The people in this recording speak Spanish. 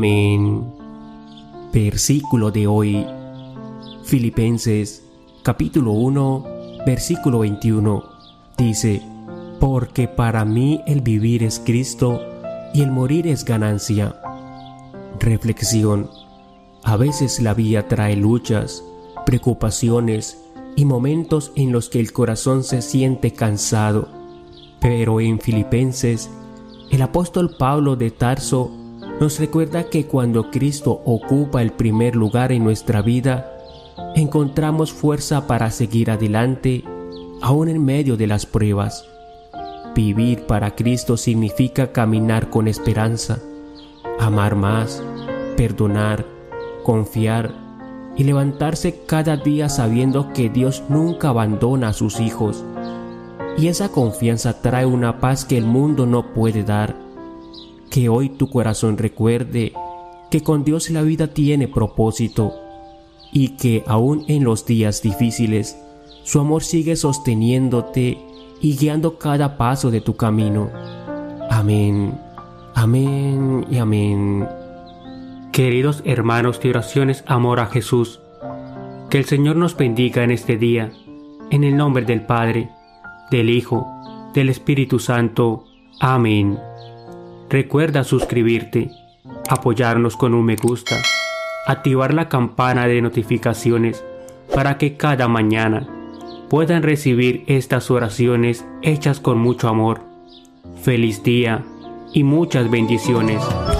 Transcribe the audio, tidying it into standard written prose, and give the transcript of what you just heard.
Amén. Versículo de hoy, Filipenses capítulo 1, versículo 21, dice: porque para mí el vivir es Cristo y el morir es ganancia. Reflexión: a veces la vida trae luchas, preocupaciones y momentos en los que el corazón se siente cansado, pero en Filipenses, el apóstol Pablo de Tarso nos recuerda que cuando Cristo ocupa el primer lugar en nuestra vida, encontramos fuerza para seguir adelante, aún en medio de las pruebas. Vivir para Cristo significa caminar con esperanza, amar más, perdonar, confiar y levantarse cada día sabiendo que Dios nunca abandona a sus hijos. Y esa confianza trae una paz que el mundo no puede dar. Que hoy tu corazón recuerde que con Dios la vida tiene propósito y que aún en los días difíciles, su amor sigue sosteniéndote y guiando cada paso de tu camino. Amén, amén y amén. Queridos hermanos de oraciones Amor a Jesús, que el Señor nos bendiga en este día, en el nombre del Padre, del Hijo, del Espíritu Santo. Amén. Recuerda suscribirte, apoyarnos con un me gusta, activar la campana de notificaciones para que cada mañana puedan recibir estas oraciones hechas con mucho amor. Feliz día y muchas bendiciones.